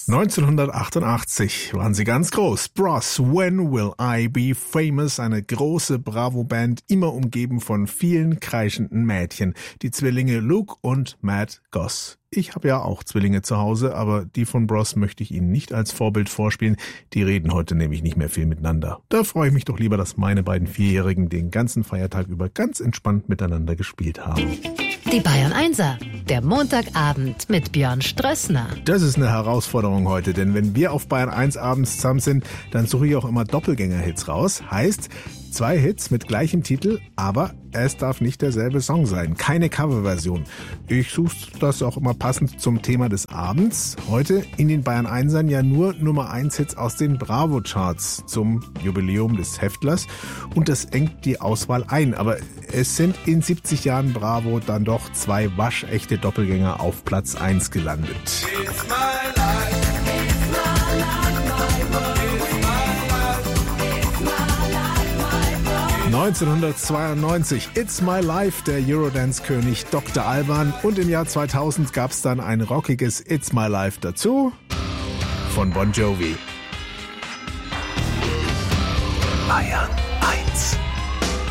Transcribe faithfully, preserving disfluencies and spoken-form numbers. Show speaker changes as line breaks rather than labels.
neunzehnhundertachtundachtzig waren sie ganz groß. Bros, When Will I Be Famous? Eine große Bravo-Band, immer umgeben von vielen kreischenden Mädchen. Die Zwillinge Luke und Matt Goss. Ich habe ja auch Zwillinge zu Hause, aber die von Bros möchte ich Ihnen nicht als Vorbild vorspielen. Die reden heute nämlich nicht mehr viel miteinander. Da freue ich mich doch lieber, dass meine beiden Vierjährigen den ganzen Feiertag über ganz entspannt miteinander gespielt haben.
Die Bayern Einser, der Montagabend mit Björn Strössner.
Das ist eine Herausforderung heute, denn wenn wir auf Bayern eins abends zusammen sind, dann suche ich auch immer Doppelgänger-Hits raus. Heißt, zwei Hits mit gleichem Titel, aber es darf nicht derselbe Song sein. Keine Coverversion. Ich suche das auch immer passend zum Thema des Abends. Heute in den Bayern Einsern ja nur Nummer eins Hits aus den Bravo-Charts zum Jubiläum des Heftlers. Und das engt die Auswahl ein. Aber es sind in siebzig Jahren Bravo dann doch zwei waschechte Doppelgänger auf Platz eins gelandet. neunzehnhundertzweiundneunzig, It's My Life, der Eurodance-König Doktor Alban. Und im Jahr zweitausend gab es dann ein rockiges It's My Life dazu von Bon Jovi. Bayern.